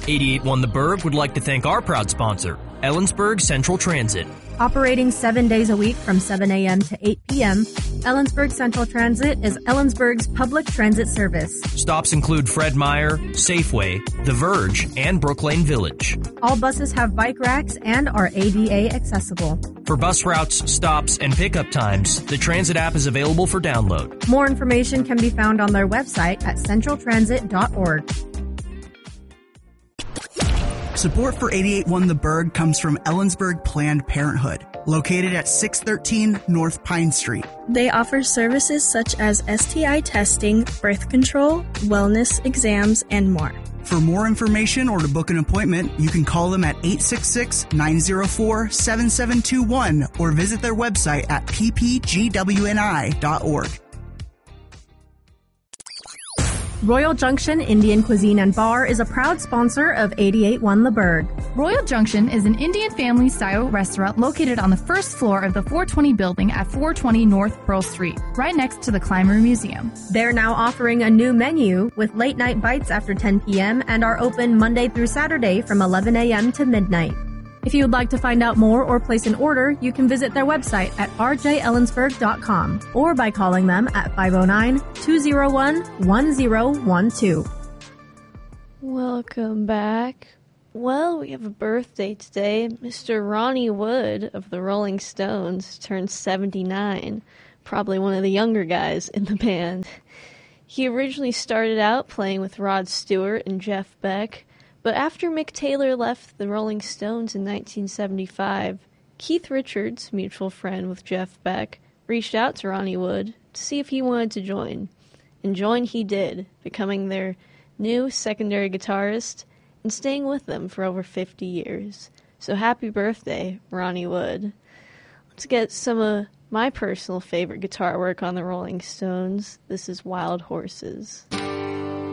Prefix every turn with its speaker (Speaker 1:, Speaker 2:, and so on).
Speaker 1: 88.1 The Berg would like to thank our proud sponsor, Ellensburg Central Transit.
Speaker 2: Operating 7 days a week from 7 a.m. to 8 p.m., Ellensburg Central Transit is Ellensburg's public transit service.
Speaker 1: Stops include Fred Meyer, Safeway, The Verge, and Brooklane Village.
Speaker 2: All buses have bike racks and are ADA accessible.
Speaker 1: For bus routes, stops, and pickup times, the Transit app is available for download.
Speaker 2: More information can be found on their website at centraltransit.org.
Speaker 3: Support for 88.1 The Berg comes from Ellensburg Planned Parenthood, located at 613 North Pine Street.
Speaker 4: They offer services such as STI testing, birth control, wellness exams, and more.
Speaker 3: For more information or to book an appointment, you can call them at 866-904-7721 or visit their website at ppgwni.org.
Speaker 2: Royal Junction Indian Cuisine and Bar is a proud sponsor of 88.1 The Berg.
Speaker 5: Royal Junction is an Indian family-style restaurant located on the first floor of the 420 building at 420 North Pearl Street, right next to the Clymer Museum.
Speaker 2: They're now offering a new menu with late-night bites after 10 p.m. and are open Monday through Saturday from 11 a.m. to midnight. If you would like to find out more or place an order, you can visit their website at rjellensburg.com or by calling them at 509-201-1012.
Speaker 6: Welcome back. Well, we have a birthday today. Mr. Ronnie Wood of the Rolling Stones turned 79, probably one of the younger guys in the band. He originally started out playing with Rod Stewart and Jeff Beck, but after Mick Taylor left the Rolling Stones in 1975, Keith Richards, mutual friend with Jeff Beck, reached out to Ronnie Wood to see if he wanted to join. And join he did, becoming their new secondary guitarist and staying with them for over 50 years. So happy birthday, Ronnie Wood. Let's get some of my personal favorite guitar work on the Rolling Stones. This is Wild Horses.